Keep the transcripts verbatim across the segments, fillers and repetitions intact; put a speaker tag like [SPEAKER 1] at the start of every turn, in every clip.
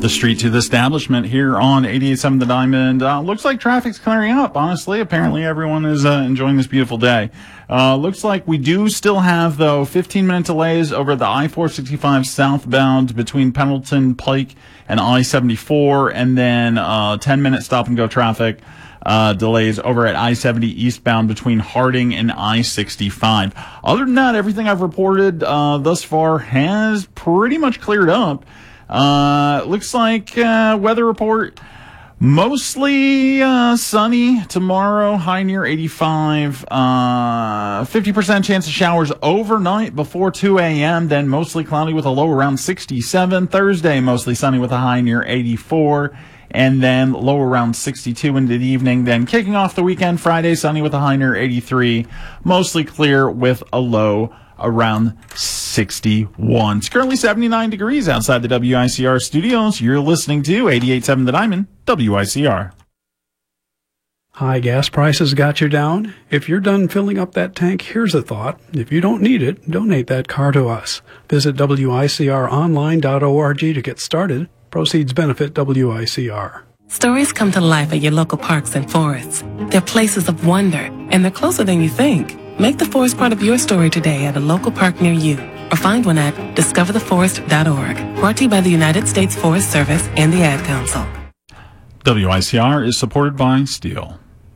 [SPEAKER 1] The street to the establishment here on eighty-eight point seven The Diamond. Uh, looks like traffic's clearing up, honestly. Apparently everyone is uh, enjoying this beautiful day. Uh, looks like we do still have, though, fifteen minute delays over the I four sixty-five southbound between Pendleton Pike and I seventy-four, and then uh, ten minute stop and go traffic uh, delays over at I seventy eastbound between Harding and I sixty-five. Other than that, everything I've reported uh, thus far has pretty much cleared up. Uh, looks like, uh, weather report, mostly, uh, sunny tomorrow, high near eighty-five, uh, fifty percent chance of showers overnight before two a.m., then mostly cloudy with a low around sixty-seven. Thursday, mostly sunny with a high near eighty-four, and then low around sixty-two into the evening. Then kicking off the weekend, Friday, sunny with a high near eighty-three, mostly clear with a low around sixty-one. It's currently seventy-nine degrees outside the W I C R studios. You're listening to eighty-eight point seven The Diamond, W I C R.
[SPEAKER 2] High gas prices got you down? If you're done filling up that tank, here's a thought. If you don't need it, donate that car to us. Visit W I C R online dot org to get started. Proceeds benefit W I C R.
[SPEAKER 3] Stories come to life at your local parks and forests. They're places of wonder, and they're closer than you think. Make the forest part of your story today at a local park near you, or find one at discover the forest dot org. Brought to you by the United States Forest Service and the Ad Council.
[SPEAKER 1] W I C R is supported by Steel.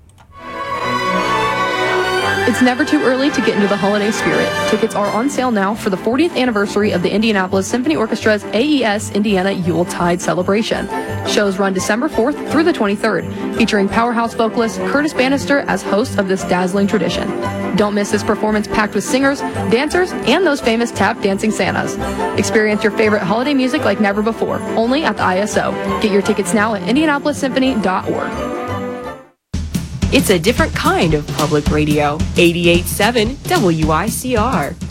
[SPEAKER 4] It's never too early to get into the holiday spirit. Tickets are on sale now for the fortieth anniversary of the Indianapolis Symphony Orchestra's A E S Indiana Yuletide Celebration. Shows run December fourth through the twenty-third, featuring powerhouse vocalist Curtis Bannister as host of this dazzling tradition. Don't miss this performance packed with singers, dancers, and those famous tap dancing Santas. Experience your favorite holiday music like never before, only at the I S O. Get your tickets now at indianapolis symphony dot org.
[SPEAKER 5] It's a different kind of public radio. eighty-eight point seven W I C R.